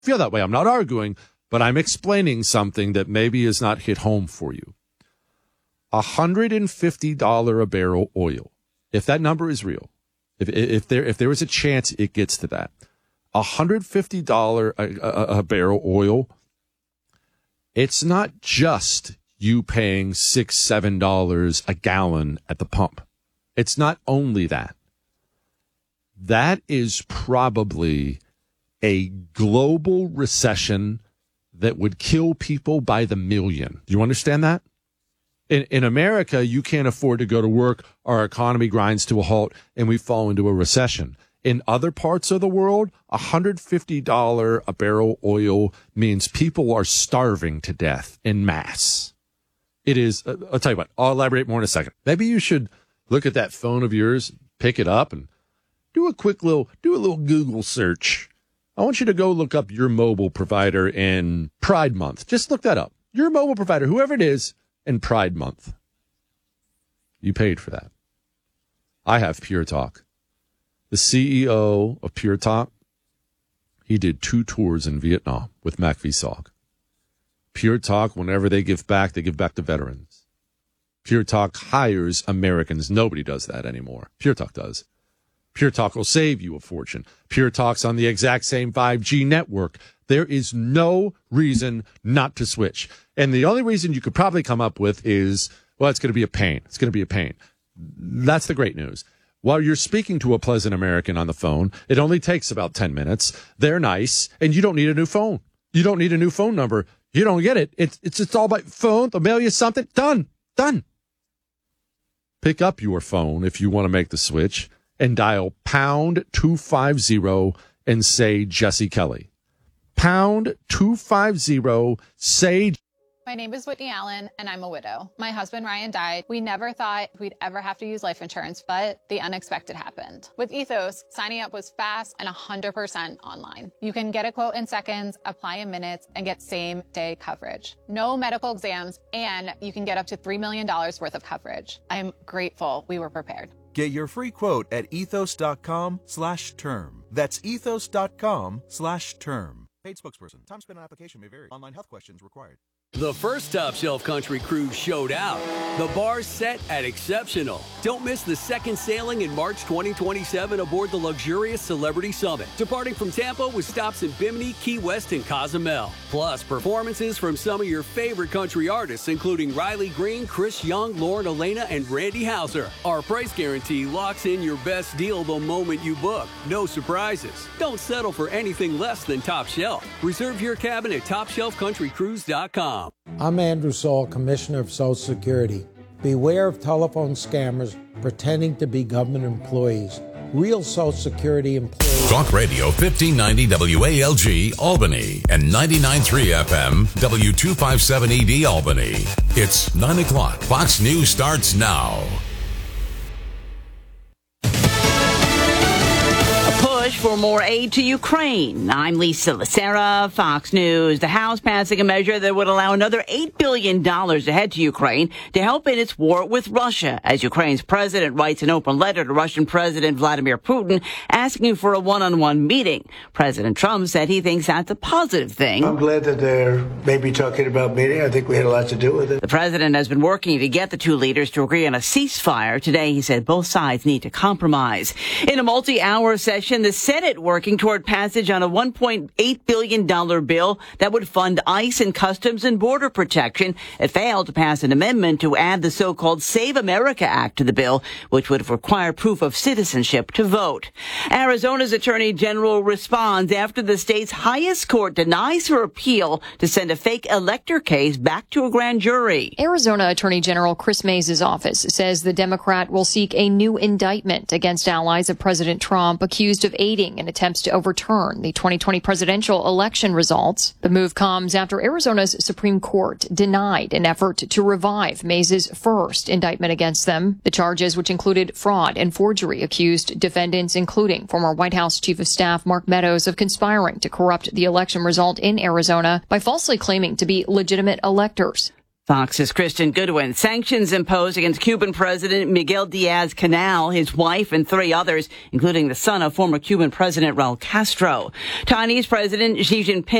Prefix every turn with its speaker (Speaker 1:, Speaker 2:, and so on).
Speaker 1: feel that way. I'm not arguing, but I'm explaining something that maybe is not hit home for you. $150 a barrel oil, if that number is real, if there is a chance it gets to that, $150 a barrel oil, it's not just you paying $6-7 a gallon at the pump. It's not only that. That is probably a global recession that would kill people by the million. Do you understand that? In America, you can't afford to go to work. Our economy grinds to a halt and we fall into a recession. In other parts of the world, $150 a barrel oil means people are starving to death en masse. It is, I'll tell you what, I'll elaborate more in a second. Maybe you should look at that phone of yours, pick it up and do a little Google search. I want you to go look up your mobile provider in Pride Month. Just look that up. Your mobile provider, whoever it is, in Pride Month. You paid for that. I have Pure Talk. The CEO of Pure Talk, he did 2 tours in Vietnam with Mac Visog. Pure Talk, whenever they give back to veterans. Pure Talk hires Americans. Nobody does that anymore. Pure Talk does. Pure Talk will save you a fortune. Pure Talk's on the exact same 5G network. There is no reason not to switch. And the only reason you could probably come up with is, well, it's going to be a pain. It's going to be a pain. That's the great news. While you're speaking to a pleasant American on the phone, it only takes about 10 minutes. They're nice, and you don't need a new phone. You don't need a new phone number. You don't get it. It's all by phone. They'll mail you something. Done. Pick up your phone if you want to make the switch and dial pound 250 and say Jesse Kelly. Pound 250, say.
Speaker 2: My name is Whitney Allen, and I'm a widow. My husband, Ryan, died. We never thought we'd ever have to use life insurance, but the unexpected happened. With Ethos, signing up was fast and 100% online. You can get a quote in seconds, apply in minutes, and get same-day coverage. No medical exams, and you can get up to $3 million worth of coverage. I'm grateful we were prepared.
Speaker 3: Get your free quote at ethos.com/term. That's ethos.com/term. Paid spokesperson. Time spent on application may vary. Online health questions required.
Speaker 4: The first Top Shelf Country Cruise showed out. The bar's set at exceptional. Don't miss the second sailing in March 2027 aboard the luxurious Celebrity Summit, departing from Tampa with stops in Bimini, Key West, and Cozumel. Plus, performances from some of your favorite country artists, including Riley Green, Chris Young, Lauren Elena, and Randy Houser. Our price guarantee locks in your best deal the moment you book. No surprises. Don't settle for anything less than Top Shelf. Reserve your cabin at TopShelfCountryCruise.com.
Speaker 5: I'm Andrew Saul, Commissioner of Social Security. Beware of telephone scammers pretending to be government employees. Real Social Security employees.
Speaker 6: Talk Radio 1590 WALG Albany and 99.3 FM W257ED Albany. It's 9 o'clock. Fox News starts now.
Speaker 7: For more aid to Ukraine. I'm Lisa Lacera, Fox News. The House passing a measure that would allow another $8 billion to head to Ukraine to help in its war with Russia, as Ukraine's president writes an open letter to Russian President Vladimir Putin asking for a one-on-one meeting. President Trump said he thinks that's a positive thing.
Speaker 8: I'm glad that they're maybe talking about meeting. I think we had a lot to do with it.
Speaker 7: The president has been working to get the two leaders to agree on a ceasefire. Today, he said both sides need to compromise. In a multi-hour session, the Senate working toward passage on a $1.8 billion bill that would fund ICE and Customs and Border Protection. It failed to pass an amendment to add the so-called Save America Act to the bill, which would require proof of citizenship to vote. Arizona's Attorney General responds after the state's highest court denies her appeal to send a fake elector case back to a grand jury.
Speaker 9: Arizona Attorney General Chris Mays' office says the Democrat will seek a new indictment against allies of President Trump accused of aiding in attempts to overturn the 2020 presidential election results. The move comes after Arizona's Supreme Court denied an effort to revive Mays' first indictment against them. The charges, which included fraud and forgery, accused defendants, including former White House Chief of Staff Mark Meadows, of conspiring to corrupt the election result in Arizona by falsely claiming to be legitimate electors.
Speaker 7: Fox's Kristen Goodwin. Sanctions imposed against Cuban President Miguel Diaz-Canel, his wife, and 3 others, including the son of former Cuban President Raul Castro. Chinese President Xi Jinping